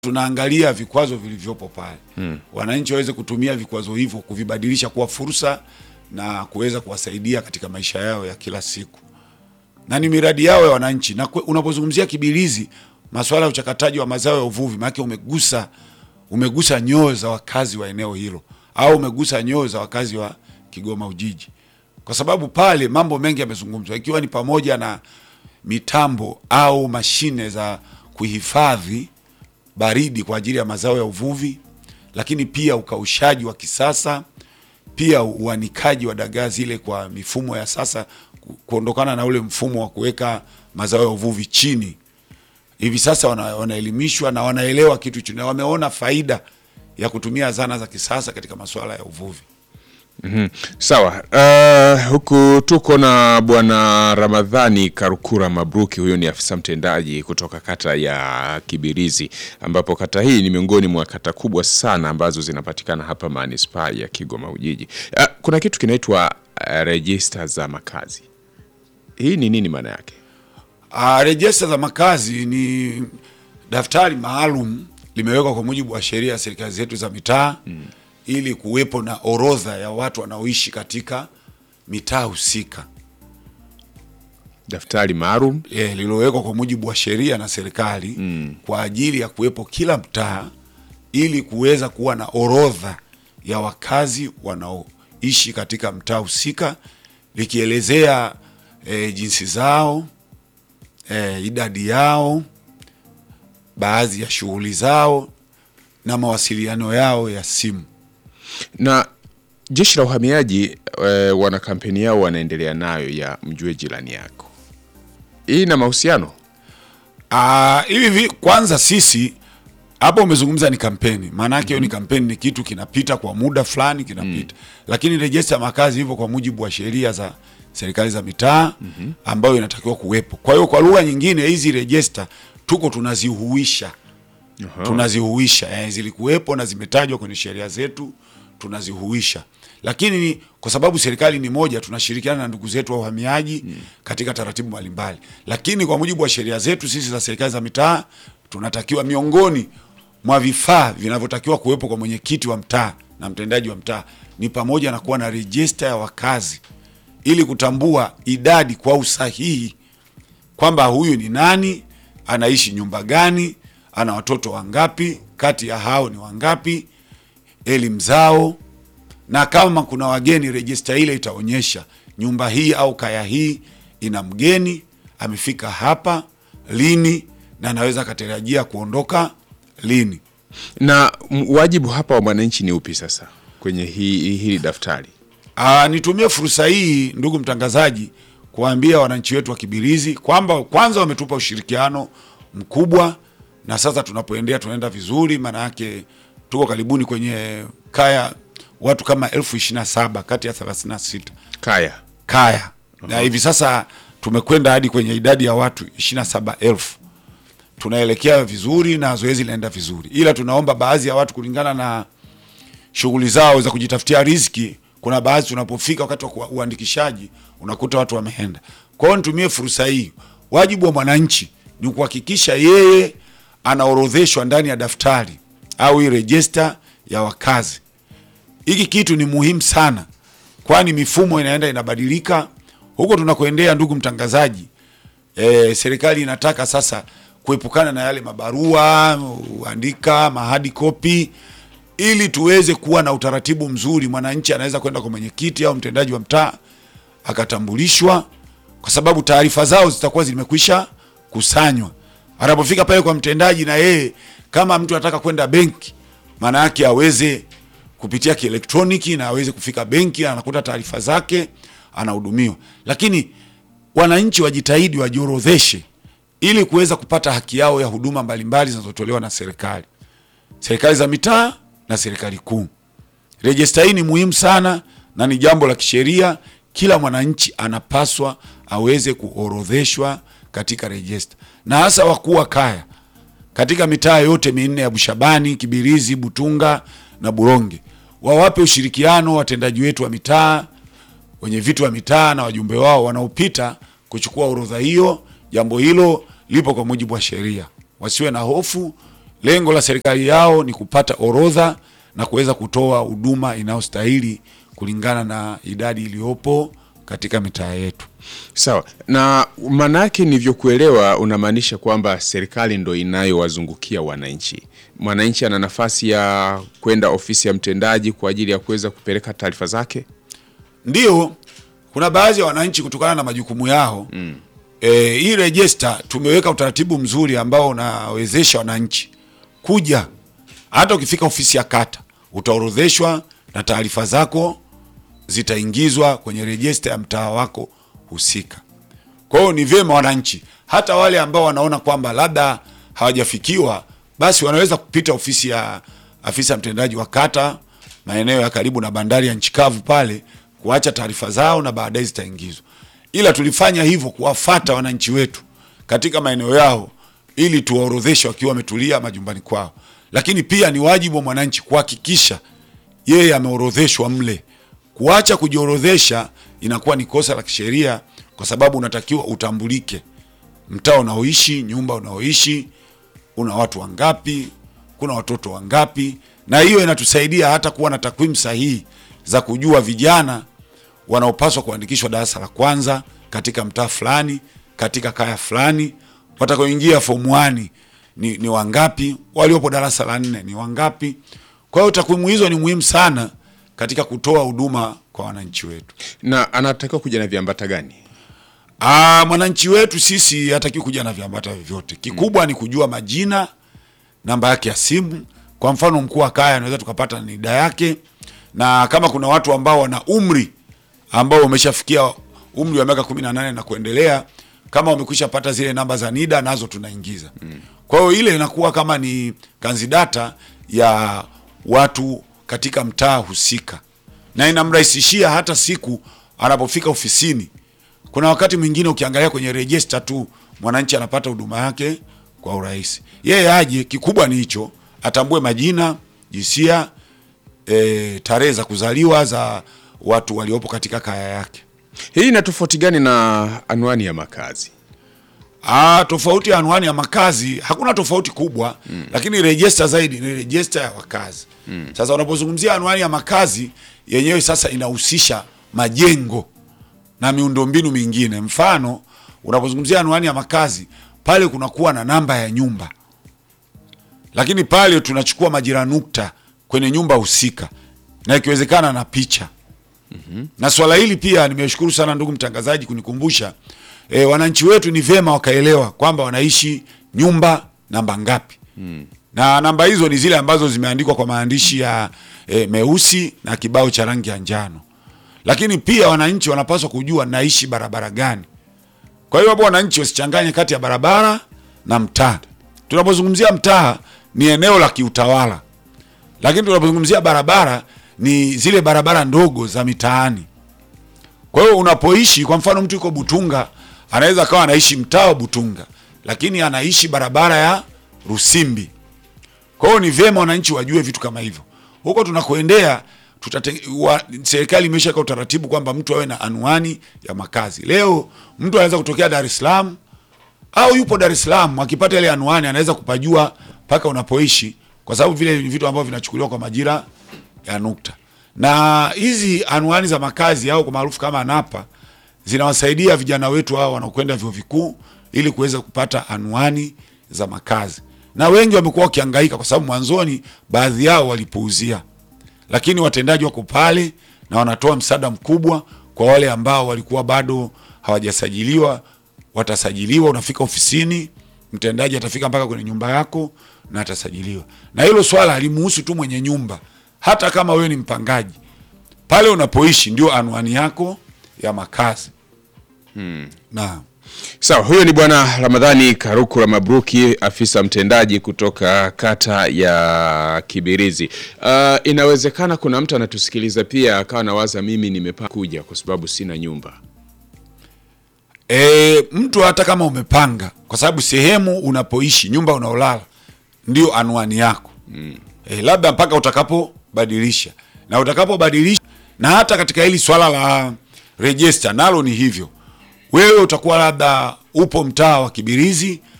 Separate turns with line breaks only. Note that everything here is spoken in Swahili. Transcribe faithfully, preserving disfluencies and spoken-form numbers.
tunaangalia vikwazo vilivyopo pale. Hmm. Wananchi waweze kutumia vikwazo hivyo kuvibadilisha kuwa fursa na kuweza kuwasaidia katika maisha yao ya kila siku. Na ni miradi yao ya wananchi. Na unapozungumzia Kibirizi, masuala ya uchakataji wa mazao ya uvuvi, maana umegusa umegusa nyoyo za wakazi wa eneo hilo au umegusa nyoyo za wakazi wa Kigoma Ujiji. Kwa sababu pale mambo mengi yamezungumzwa, ikiwa ni pamoja na mitambo au mashine za kuhifadhi baridi kwa ajili ya mazao ya uvuvi, lakini pia ukaushaji wa kisasa, pia uanikaji wa dagaa zile kwa mifumo ya sasa, kuondokana na ule mfumo wa kuweka mazao ya uvuvi chini. Hivi sasa wanaelimishwa wana na wanaelewa kitu chini, wameona faida ya kutumia zana za kisasa katika masuala ya uvuvi.
Mm-hmm. Sawa. Uh, huku tuko na Bwana Ramadhani Karukura Mabruki, huyo ni afisa mtendaji kutoka kata ya Kibirizi, ambapo kata hii ni miongoni mwa kata kubwa sana ambazo zinapatikana hapa manispaa ya Kigoma Ujiji. Uh, kuna kitu kinaitwa uh, register za makazi. Hii ni nini maana yake?
Uh, register za makazi ni daftari maalum limewekwa kwa mujibu wa sheria ya serikali zetu za mitaa. Mm. Ili kuwepo na orodha ya watu wanaoishi katika mitaa husika.
Daftari maalum
eh, lililowekwa kwa mujibu wa sheria na serikali. Mm. Kwa ajili ya kuwepo kila mtaa, ili kuweza kuwa na orodha ya wakazi wanaoishi katika mtaa husika, likielezea eh, jinsi zao, eh, idadi yao, baadhi ya shughuli zao na mawasiliano yao ya simu.
Na Jeshi la Uhamiaji e, wana kampeni yao wanaendelea nayo ya mjue jirani yako. Hii na mahusiano?
Ah, hivi kwanza sisi hapo umezungumza ni kampeni. Maana yake hiyo mm -hmm. ni kampeni, ni kitu kinapita kwa muda fulani kinapita. Mm. Lakini register ya makazi hivyo kwa mujibu wa sheria za serikali za mitaa mm -hmm. ambayo inatakiwa kuwepo. Kwa hiyo kwa lugha nyingine hizi register tuko tunazihuisha. Uh-huh. Tunazihuisha, eh, zilikuwepo na zimetajwa kwenye sheria zetu, tunazihuisha. Lakini kwa sababu serikali ni moja, tunashirikiana na ndugu zetu wa uhamiaji mm. katika taratibu mbalimbali. Lakini kwa mujibu wa sheria zetu sisi za serikali za mitaa, tunatakiwa miongoni mwa vifaa vinavyotakiwa kuwepo kwa mwenyekiti wa mtaa na mtendaji wa mtaa ni pamoja na kuwa na register ya wakazi, ili kutambua idadi kwa usahihi kwamba huyu ni nani, anaishi nyumba gani, ana watoto wangapi, kati ya hao ni wangapi, elimu zao, na kama kuna wageni register ile itaonyesha nyumba hii au kaya hii ina mgeni, amefika hapa lini na anaweza katarajia kuondoka lini.
Na wajibu hapa wa mwananchi ni upi sasa kwenye hii hili daftari?
Ah, nitumie fursa hii ndugu mtangazaji kuambia wananchi wetu wa Kibirizi kwamba kwanza wametupa ushirikiano mkubwa. Na sasa tunapoendea tunaenda vizuri, maana yake tuko karibuni kwenye kaya watu kama elfu ishirini na saba kati ya thelathini na sita
kaya
kaya. Uh-huh. Na hivi sasa tumekwenda hadi kwenye idadi ya watu ishirini na saba elfu. Tunaelekea vizuri na zoezi linaenda vizuri. Ila tunaomba baadhi ya watu kulingana na shughuli zao za kujitafutia riziki, kuna baadhi tunapofika wakati wa uandikishaji unakuta watu wameenda. Kwa hiyo nitumie fursa hii, wajibu wa mwananchi ni kuhakikisha yeye anaorodheshwa ndani ya daftari au hii register ya wakazi. Hiki kitu ni muhimu sana, kwani mifumo inaenda inabadilika. Huko tunakoendea ndugu mtangazaji, e, serikali inataka sasa kuepukana na yale mabarua, uandika, mahadi copy, ili tuweze kuwa na utaratibu mzuri. Mwananchi anaweza kwenda kwa mwenyekiti au mtendaji wa mtaa akatambulishwa, kwa sababu taarifa zao zitakuwa zimekwisha kusanywa. Anapofika pale kwa mtendaji, na yeye kama mtu anataka kwenda benki, maana yake aweze kupitia kielektroniki na aweze kufika benki, anakuta taarifa zake, anahudumiwa. Lakini wananchi wajitahidi wajiorodheshe ili kuweza kupata haki yao ya huduma mbalimbali zinazotolewa na serikali. Serikali za mitaa na serikali kuu. Register hii ni muhimu sana na ni jambo la kisheria. Kila mwananchi anapaswa aweze kuorodheshwa katika register. Na hasa wakuu wa kaya katika mitaa yote minne ya Bushabani, Kibirizi, Butunga na Buronge wawape ushirikiano watendaji wetu wa mitaa, wenye vitu wa mitaa na wajumbe wao wanaopita kuchukua orodha hiyo. Jambo hilo lipo kwa mujibu wa sheria. Wasiwe na hofu, Lengo la serikali yao ni kupata orodha na kuweza kutoa huduma inayostahili kulingana na idadi iliyopo katika mitaa yetu.
Sawa. Na maana yake nilivyokuelewa unamaanisha kwamba serikali ndo inayowazungukia wananchi. Mwananchi ana nafasi ya kwenda ofisi ya mtendaji kwa ajili ya kuweza kupeleka taarifa zake?
Ndio, kuna baadhi ya wananchi kutokana na majukumu yao mm. E, hii register tumeweka utaratibu mzuri ambao unawezesha wananchi kuja. Hata ukifika ofisi ya kata utaorodheshwa na taarifa zako zitaingizwa kwenye register ya mtaa wako husika. Kwa hiyo ni vyema wananchi, hata wale ambao wanaona kwamba labda hawajafikiwa, basi wanaweza kupita ofisi ya afisa mtendaji wa kata maeneo ya karibu na bandari ya Nchi Kavu pale kuacha taarifa zao na baadaye zitaingizwa. Ila tulifanya hivyo kuwafuata wananchi wetu katika maeneo yao ili tuwaorodheshe wakiwa wametulia majumbani kwao. Lakini pia ni wajibu wa mwananchi kuhakikisha yeye ameorodheshwa mle. Kuacha kujiorodhesha inakuwa ni kosa la kisheria, kwa sababu unatakiwa utambulike. Mtaa unaoishi, nyumba unaoishi, una watu wangapi, kuna watoto wangapi, na hiyo inatusaidia hata kuwa na takwimu sahihi za kujua vijana wanaopaswa kuandikishwa darasa la kwanza katika mtaa fulani, katika kaya fulani, watakaoingia form one ni, ni wangapi, waliopo darasa la nne ni wangapi. Kwa hiyo takwimu hizo ni muhimu sana katika kutoa huduma kwa wananchi wetu.
Na anatakiwa kuja na viambata gani?
Ah, mwananchi wetu sisi hatakiwi kuja na viambata vyovyote. Kikubwa mm. ni kujua majina, namba yake ya simu. Kwa mfano mkuu wa kaya anaweza tukapata NIDA yake, na kama kuna watu ambao wana umri ambao wameshafikia umri wa miaka kumi na nane na kuendelea, kama wamekwisha pata zile namba za NIDA nazo tunaingiza. Mm. Kwa hiyo ile inakuwa kama ni kanzidata ya watu katika mtaa husika. Na inamrahisishia hata siku anapofika ofisini. Kuna wakati mwingine ukiangalia kwenye register tu mwananchi anapata huduma yake kwa urahisi. Yeye aje, kikubwa ni hicho, atambue majina, jinsia, e, tarehe za kuzaliwa za watu waliopo katika kaya yake.
Hii ina tofauti gani na anwani ya makazi?
Ah, tofauti ya anwani ya makazi hakuna tofauti kubwa, mm. lakini register zaidi ni register ya wakazi. Mm. Sasa unapozungumzia anwani ya makazi yenyewe sasa inahusisha majengo na miundombinu mingine. Mfano, unapozungumzia anwani ya makazi pale kunakuwa na namba ya nyumba. Lakini pale tunachukua majira nukta kwenye nyumba husika na ikiwezekana na picha. Mm-hmm. Na swala hili pia nimeshukuru sana ndugu mtangazaji kunikumbusha. E, wananchi wetu ni vyema wakaelewa kwamba wanaishi nyumba namba ngapi. Mm. Na namba hizo ni zile ambazo zimeandikwa kwa maandishi ya e, meusi na kibao cha rangi ya njano. Lakini pia wananchi wanapaswa kujua naishi barabara gani. Kwa hiyo hapo wananchi wasichanganye kati ya barabara na mtaa. Tunapozungumzia mtaa ni eneo la kiutawala. Lakini tunapozungumzia barabara ni zile barabara ndogo za mitaani. Kwa hiyo unapoishi, kwa mfano mtu yuko Butunga, anaweza kawa anaishi mtaa wa Butunga, lakini anaishi barabara ya Rusimbi. Kwa hiyo ni vyema wananchi wajue vitu kama hivyo. Huko tunakoendea serikali imeshaka utaratibu kwamba mtu awe na anwani ya makazi. Leo mtu anaweza kutokea Dar es Salaam au yupo Dar es Salaam, akipata ile anwani anaweza kupajua paka unapoishi, kwa sababu vile ni vitu ambavyo vinachukuliwa kwa majira ya nukta. Na hizi anwani za makazi au kwa maarufu kama NAPA zinawasaidia vijana wetu hao wanaokwenda vyuo vikuu ili kuweza kupata anwani za makazi. Na wengi wamekuwa wakihangaika kwa sababu mwanzoni baadhi yao walipuuzia. Lakini watendaji wako pale na wanatoa msaada mkubwa kwa wale ambao walikuwa bado hawajasajiliwa. Watasajiliwa, unafika ofisini, mtendaji atafika mpaka kwenye nyumba yako na atasajiliwa. Na hilo swala halimuhusu tu mwenye nyumba, hata kama wewe ni mpangaji. Pale unapoishi ndio anwani yako ya makazi.
Hmm.
Na
sawa, huyo ni Bwana Ramadhani Karukura Mabruki, afisa mtendaji kutoka kata ya Kibirizi. Uh, inawezekana kuna mtu anatusikiliza pia akawa nawaza mimi nimepanga kuja kwa sababu sina nyumba.
E, mtu hata kama umepanga, kwa sababu sehemu unapoishi, nyumba unaolala ndio anwani yako. Mm. E, labda mpaka utakapobadilisha. Na utakapobadilisha, na hata katika hili swala la register nalo ni hivyo. Wewe utakuwa labda upo mtaa wa Kibirizi